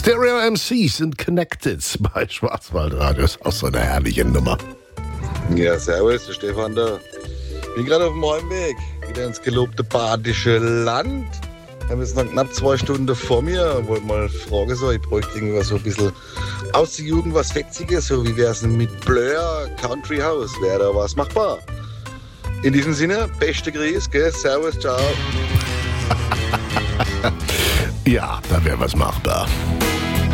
Stereo MCs sind connected bei Schwarzwaldradio. Ist auch so eine herrliche Nummer. Ja, servus, der Stefan da. Bin gerade auf dem Heimweg, wieder ins gelobte badische Land. Wir haben jetzt noch knapp 2 Stunden vor mir. Wollte mal fragen, so, ich bräuchte irgendwas so ein bisschen aus der Jugend, was Fetziges, so wie wär's denn mit Blur, Country House, wäre da was machbar? In diesem Sinne, beste Grüße, gell? Servus, ciao. Ja, da wäre was machbar.